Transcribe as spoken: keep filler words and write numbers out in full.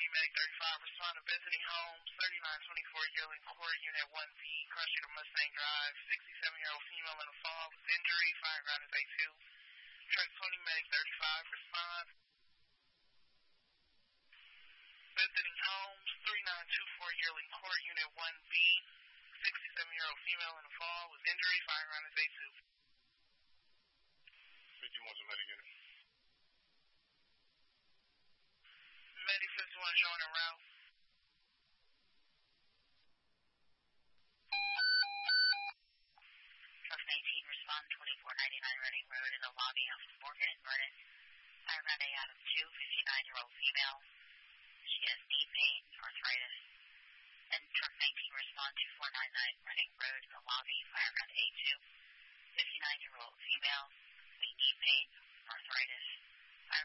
Medic thirty-five, respond to Bethany Homes, thirty-nine twenty-four Yearling Court, Unit one B, Cross Street Mustang Drive, sixty-seven-year-old female in a fall with injury, fire ground is A two. Truck twenty Medic thirty-five, respond. Bethany Homes, thirty-nine twenty-four Yearling Court, Unit one B, sixty-seven-year-old female in a fall with injury, fire ground is A two. fifty-one to Medic unit. Medic fifty-one showing a route. Truck nineteen, respond twenty-four ninety-nine Reading Road in the lobby of Morgan and Vernon. Fire ground A out of two, fifty-nine-year-old female. She has knee pain, arthritis. And truck nineteen, respond two four nine nine Reading Road in the lobby, fire ground A two, fifty-nine-year-old female, with knee pain, arthritis.